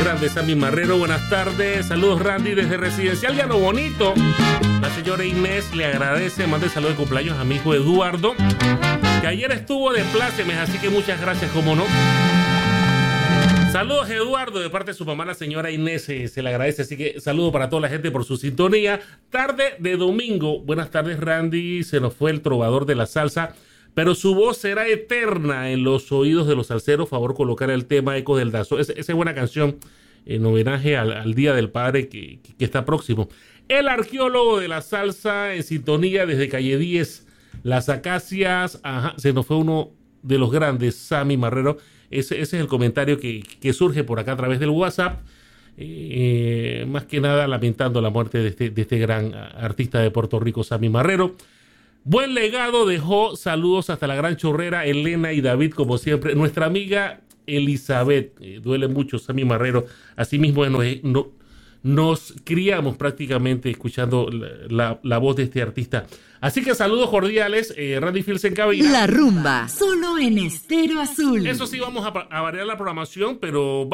grande Sammy Marrero, buenas tardes. Saludos, Randy, desde Residencial Llano Bonito. La señora Inés le agradece, mande saludos de cumpleaños a mi hijo Eduardo, que ayer estuvo de plácemes, así que muchas gracias, como no. Saludos, Eduardo, de parte de su mamá, la señora Inés, se le agradece. Así que saludo para toda la gente por su sintonía. Tarde de domingo. Buenas tardes, Randy. Se nos fue el trovador de la salsa, pero su voz será eterna en los oídos de los salseros. Favor colocar el tema Ecos del Dazo. Esa es buena canción en homenaje al Día del Padre que está próximo. El arqueólogo de la salsa en sintonía desde Calle 10. Las Acacias. Ajá, se nos fue uno de los grandes, Sammy Marrero. Ese es el comentario que surge por acá a través del WhatsApp. Más que nada lamentando la muerte de este gran artista de Puerto Rico, Sammy Marrero. Buen legado dejó. Saludos hasta la Gran Chorrera, Elena y David, como siempre. Nuestra amiga Elizabeth, duele mucho Sammy Marrero. Asimismo nos criamos prácticamente escuchando la voz de este artista. Así que saludos cordiales, Randy Fields en cabina. La rumba, solo en Estéreo Azul. Eso sí, vamos a variar la programación, pero